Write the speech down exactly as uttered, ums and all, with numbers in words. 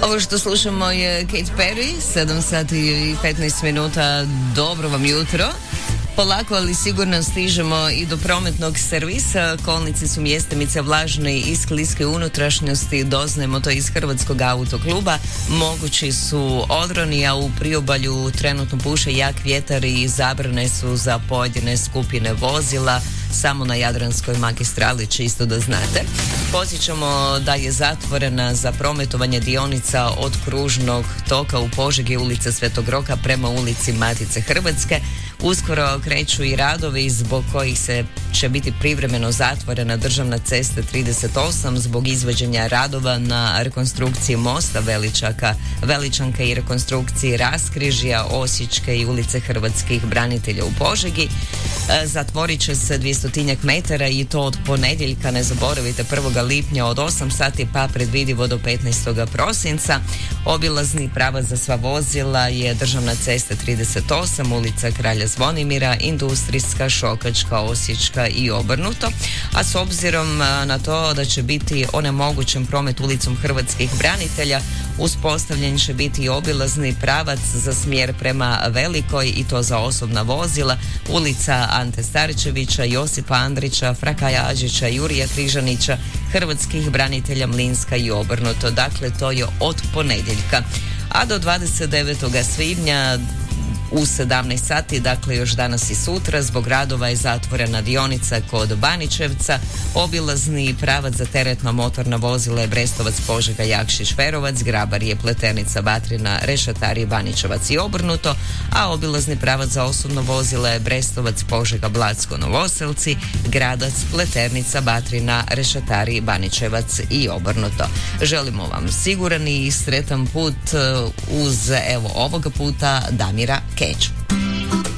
Ovo što slušamo je Katy Perry, sedam sati i petnaest minuta. Dobro vam jutro. Polako, ali sigurno stižemo i do prometnog servisa. Kolnice su mjestimice vlažne i skliske unutrašnjosti. Doznajemo to iz Hrvatskog autokluba. Mogući su odroni, a u priobalju trenutno puše jak vjetar i zabrane su za pojedine skupine vozila. Samo na Jadranskoj magistrali, čisto da znate. Podsjećamo da je zatvorena za prometovanje dionica od kružnog toka u Požegi ulica Svetog Roka prema ulici Matice Hrvatske. Uskoro kreću i radovi zbog kojih se će biti privremeno zatvorena državna cesta trideset osam zbog izvođenja radova na rekonstrukciji mosta Veličaka, Veličanka i rekonstrukciji raskrižja Osječke i ulice Hrvatskih branitelja u Požegi. Zatvorit će se dvjestotinjak metara i to od ponedjeljka, ne zaboravite, prvog lipnja od osam sati pa predvidivo do petnaestog prosinca. Obilazni pravac za sva vozila je državna cesta trideset osam, ulica Kralja Zvonimira, industrijska, Šokačka, Osječka i obrnuto. A s obzirom na to da će biti onemogućen promet ulicom Hrvatskih branitelja, uspostavljen će biti obilazni pravac za smjer prema Velikoj i to za osobna vozila, ulica Ante Starčevića, Josipa Andrića, Frakaja Ađića, Jurija Križanića, Hrvatskih branitelja Mlinska i obrnuto. Dakle, to je od ponedjeljka. A do dvadeset devetog svibnja u sedamnaest sati, dakle još danas i sutra, zbog radova je zatvorena dionica kod Baničevca. Obilazni pravac za teretna motorna vozila je Brestovac, Požega, Jakšić, Ferovac, Grabarije, Pleternica, Batrina, Rešatari, Baničevac i obrnuto, a obilazni pravac za osobno vozila je Brestovac, Požega, Blacko, Novoselci, Gradac, Pleternica, Batrina, Rešatari, Baničevac i obrnuto. Želimo vam siguran i sretan put uz, evo, ovoga puta Damira Keć.